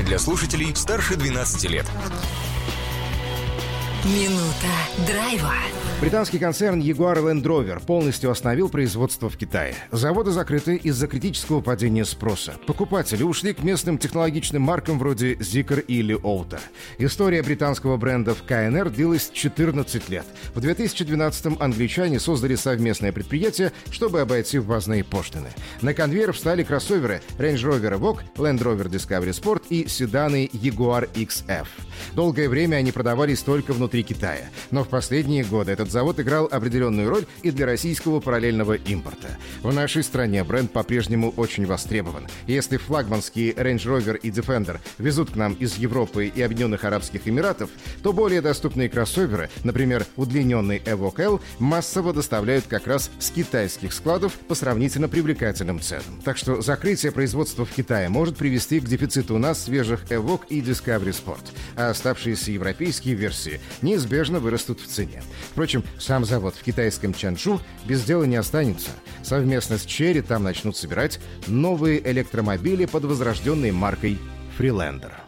для слушателей старше 12 лет. Минута драйва. Британский концерн Jaguar Land Rover полностью остановил производство в Китае. Заводы закрыты из-за критического падения спроса. Покупатели ушли к местным технологичным маркам вроде Zeekr или Outer. История британского бренда в КНР длилась 14 лет. В 2012-м англичане создали совместное предприятие, чтобы обойти ввозные пошлины. На конвейер встали кроссоверы Range Rover Evoque, Land Rover Discovery Sport и седаны Jaguar XF. Долгое время они продавались только внутри Китая. Но в последние годы этот завод играл определенную роль и для российского параллельного импорта. В нашей стране бренд по-прежнему очень востребован. Если флагманские Range Rover и Defender везут к нам из Европы и Объединенных Арабских Эмиратов, то более доступные кроссоверы, например, удлиненный Evoque L, массово доставляют как раз с китайских складов по сравнительно привлекательным ценам. Так что закрытие производства в Китае может привести к дефициту у нас свежих Evoque и Discovery Sport, а оставшиеся европейские версии неизбежно вырастут в цене. Впрочем, сам завод в китайском Чанчжу без дела не останется. Совместно с Chery там начнут собирать новые электромобили под возрожденной маркой Freelander.